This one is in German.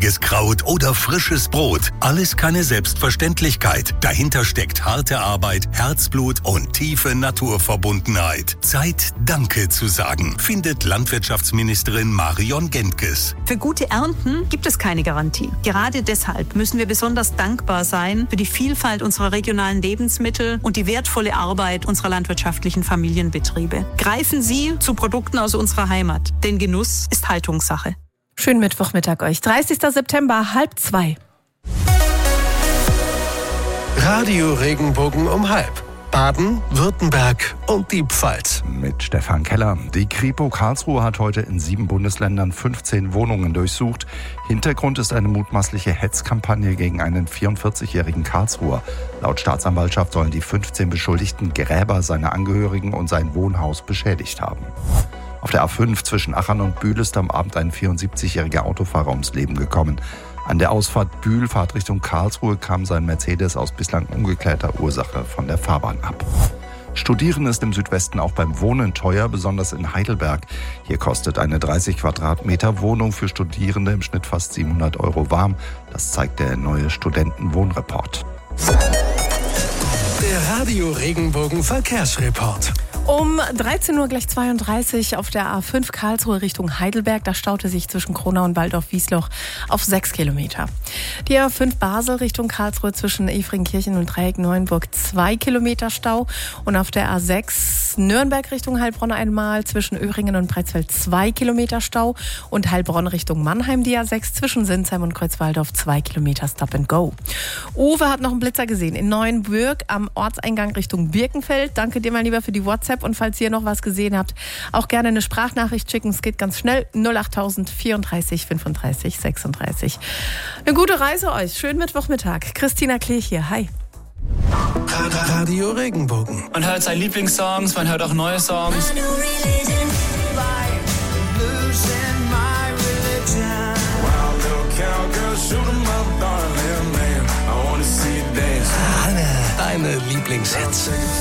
hochwertiges Kraut oder frisches Brot. Alles keine Selbstverständlichkeit. Dahinter steckt harte Arbeit, Herzblut und tiefe Naturverbundenheit. Zeit, Danke zu sagen, findet Landwirtschaftsministerin Marion Gentges. Für gute Ernten gibt es keine Garantie. Gerade deshalb müssen wir besonders dankbar sein für die Vielfalt unserer regionalen Lebensmittel und die wertvolle Arbeit unserer landwirtschaftlichen Familienbetriebe. Greifen Sie zu Produkten aus unserer Heimat, denn Genuss ist Haltungssache. Schönen Mittwochmittag euch. 30. September, 1:30. Radio Regenbogen um 1:30. Baden, Württemberg und die Pfalz. Mit Stefan Keller. Die Kripo Karlsruhe hat heute in 7 Bundesländern 15 Wohnungen durchsucht. Hintergrund ist eine mutmaßliche Hetzkampagne gegen einen 44-jährigen Karlsruher. Laut Staatsanwaltschaft sollen die 15 Beschuldigten Gräber seiner Angehörigen und sein Wohnhaus beschädigt haben. Auf der A5 zwischen Achern und Bühl ist am Abend ein 74-jähriger Autofahrer ums Leben gekommen. An der Ausfahrt Bühl, Fahrt Richtung Karlsruhe, kam sein Mercedes aus bislang ungeklärter Ursache von der Fahrbahn ab. Studieren ist im Südwesten auch beim Wohnen teuer, besonders in Heidelberg. Hier kostet eine 30 Quadratmeter Wohnung für Studierende im Schnitt fast 700 € warm. Das zeigt der neue Studentenwohnreport. Der Radio Regenbogen Verkehrsreport. Um 13 Uhr gleich 32 auf der A5 Karlsruhe Richtung Heidelberg. Da staute sich zwischen Kronau und Waldorf-Wiesloch auf 6 Kilometer. Die A5 Basel Richtung Karlsruhe zwischen Efringkirchen und Dreieck-Neuenburg 2 Kilometer Stau. Und auf der A6 Nürnberg Richtung Heilbronn einmal zwischen Öhringen und Pretzfeld 2 Kilometer Stau. Und Heilbronn Richtung Mannheim die A6 zwischen Sinsheim und Kreuzwaldorf 2 Kilometer Stop and Go. Uwe hat noch einen Blitzer gesehen in Neuenbürg am Ortseingang Richtung Birkenfeld. Danke dir mal lieber für die WhatsApp. Und falls ihr noch was gesehen habt, auch gerne eine Sprachnachricht schicken. Es geht ganz schnell. 08000 34 35 36. Eine gute Reise euch. Schönen Mittwochmittag. Christina Klee hier. Hi. Radio Regenbogen. Man hört seine Lieblingssongs, man hört auch neue Songs. Alle deine Lieblingshits.